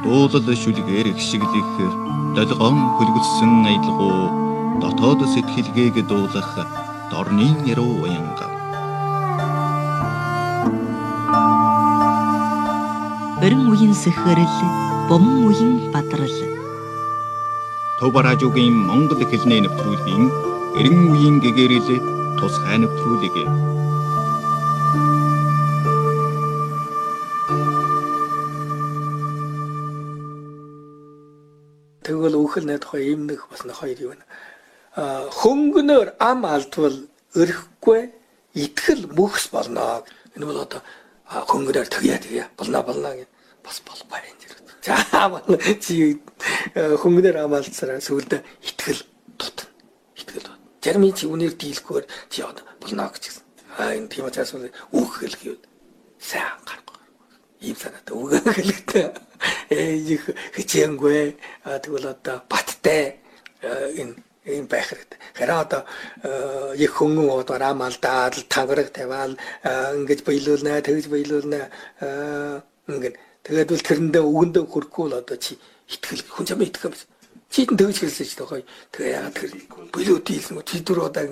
дуулал шүлгээр ихшиглэх долгоон хөлгөссөн аялгуу дотоод сэтгэлгээг дуулах дорны яруу уянга. Өрн үеийн сэхэрэл, бомн үеийн бадрал. Төв радиогийн Монгол хэлний нэвтрүүлгийн эрен үеийн гэгэрэл тусгай нэвтрүүлэг. Тэгвэл үхэл найд хоёр юм нэг бас хоёр юм. Хөнгөнөр ам алдвал өрөхгүй итгэл мөхс болно. Энэ бол одоо хөнгөнөр тэгье болно гэж бас болохгүй юм зэрэг. За чи хөнгөнөр ам алдсараа сүлдө итгэл тутна. Итгэл. Зарим чи үнээр дийлэхгээр чи одоо болно гэж гисэн. Энэ тийм учраас үхэл гэвэл сайн гарахгүй. Ийм санаатай үгэлэгтэй их хичээнгүй тэгвэл одоо баттай энэ байх хэрэгтэй. Харин одоо их хөнгөн одоо ам алдаад тангараг тавиал ингэж биелүүлнэ тэгж биелүүлнэ ингээд тэгээд бол тэрэндээ өгөндөө хүрхгүй л одоо чи итгэл хүн чамд итгэх юм. Чи тэгж хэлсэн ч тохой тэгээ яагаад тэр билүү дийлсэн чи дөрөв удаа